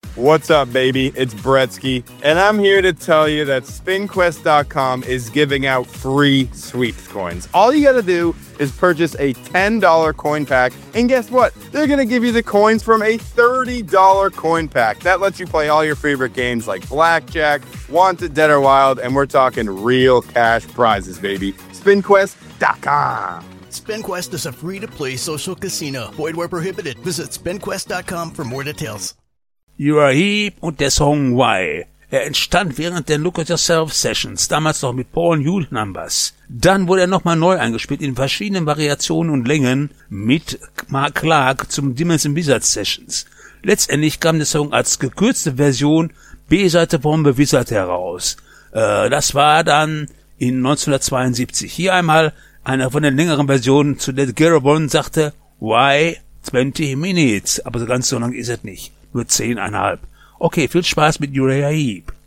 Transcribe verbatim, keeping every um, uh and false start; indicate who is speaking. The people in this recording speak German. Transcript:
Speaker 1: What's up, baby? It's Bretsky, and I'm here to tell you that spin quest dot com is giving out free sweeps coins. All you gotta do is purchase a ten dollars coin pack, and guess what? They're gonna give you the coins from a thirty dollars coin pack. That lets you play all your favorite games like Blackjack, Wanted, Dead or Wild, and we're talking real cash prizes, baby. spin quest dot com.
Speaker 2: SpinQuest is a free-to-play social casino. Void where prohibited. Visit spin quest dot com for more details.
Speaker 3: Uriah Heep und der Song Why. Er entstand während der Look at Yourself Sessions, damals noch mit Paul Newton am Bass. Dann wurde er nochmal neu eingespielt in verschiedenen Variationen und Längen mit Mark Clark zum Demons and Wizards Sessions. Letztendlich kam der Song als gekürzte Version B-Seite von The Wizard heraus. Äh, das war dann in neunzehnhundertzweiundsiebzig. Hier einmal einer von den längeren Versionen, zu der Garabon sagte, Why twenty minutes? Aber so ganz so lang ist es nicht. Nur zehn Komma fünf. Okay, viel Spaß mit Uriah Heep.